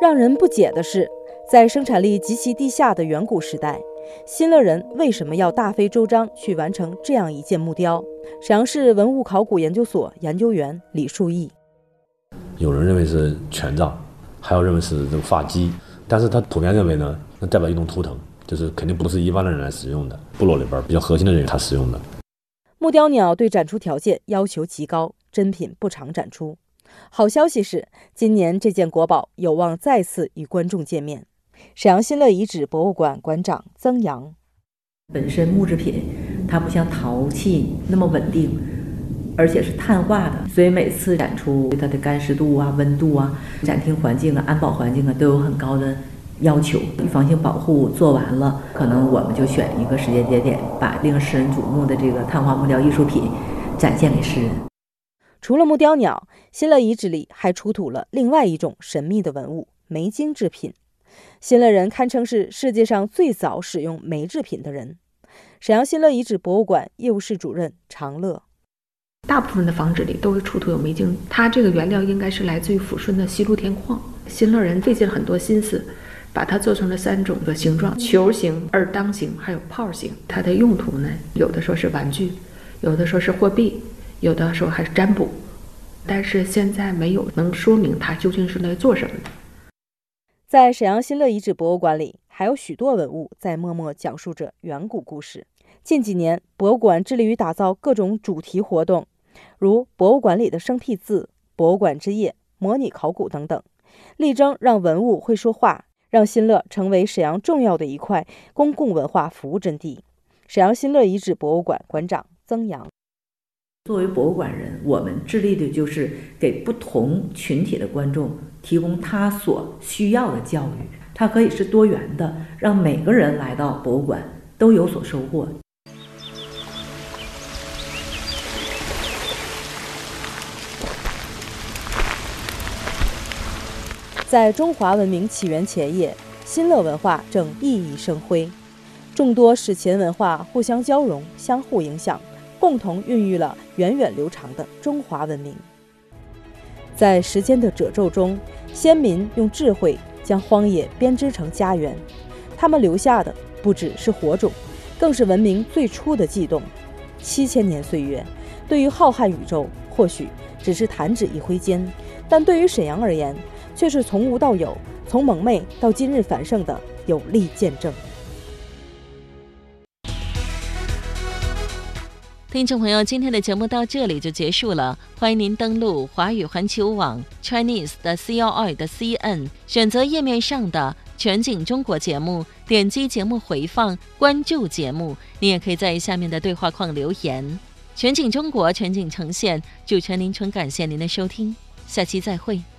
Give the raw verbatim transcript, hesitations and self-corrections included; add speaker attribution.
Speaker 1: 让人不解的是，在生产力极其低下的远古时代，新乐人为什么要大费周章去完成这样一件木雕？沈阳市文物考古研究所研究员李树义：
Speaker 2: 有人认为是权杖，还有认为是这个发髻，但是他普遍认为呢，那代表一种图腾，就是肯定不是一般的人来使用的，部落里边比较核心的人他使用的。
Speaker 1: 木雕鸟对展出条件要求极高，珍品不常展出。好消息是，今年这件国宝有望再次与观众见面。沈阳新乐遗址博物馆馆长曾阳：
Speaker 3: 本身木制品它不像陶器那么稳定，而且是碳化的，所以每次展出它的干湿度啊、温度啊、展厅环境啊、安保环境啊都有很高的要求。预防性保护做完了，可能我们就选一个时间节点，把令世人瞩目的这个碳化木雕艺术品展现给世人。
Speaker 1: 除了木雕鸟，新乐遗址里还出土了另外一种神秘的文物——煤精制品。新乐人堪称是世界上最早使用煤制品的人。沈阳新乐遗址博物馆业务室主任常乐：
Speaker 4: 大部分的房址里都会出土有煤精，它这个原料应该是来自于抚顺的西路田矿。新乐人费尽了很多心思，把它做成了三种的形状：球形、二当形，还有炮形。它的用途呢，有的说是玩具，有的说是货币，有的时候还是占卜，但是现在没有能说明它究竟是来做什么的。
Speaker 1: 在沈阳新乐遗址博物馆里，还有许多文物在默默讲述着远古故事。近几年，博物馆致力于打造各种主题活动，如博物馆里的生僻字、博物馆之夜、模拟考古等等，力争让文物会说话，让新乐成为沈阳重要的一块公共文化服务阵地。沈阳新乐遗址博物馆馆长曾阳：
Speaker 3: 作为博物馆人，我们致力的就是给不同群体的观众提供他所需要的教育，它可以是多元的，让每个人来到博物馆都有所收获。
Speaker 1: 在中华文明起源前夜，新乐文化正熠熠生辉，众多史前文化互相交融、相互影响，共同孕育了源远流长的中华文明。在时间的褶皱中，先民用智慧将荒野编织成家园，他们留下的不只是火种，更是文明最初的悸动。七千年岁月，对于浩瀚宇宙或许只是弹指一挥间，但对于沈阳而言，却是从无到有，从蒙昧到今日繁盛的有力见证。
Speaker 5: 听众朋友，今天的节目到这里就结束了，欢迎您登录华语环球网 Chinese 的 C L I 的 C N， 选择页面上的全景中国节目，点击节目回放，关注节目。你也可以在下面的对话框留言。全景中国，全景呈现，主持人林纯感谢您的收听，下期再会。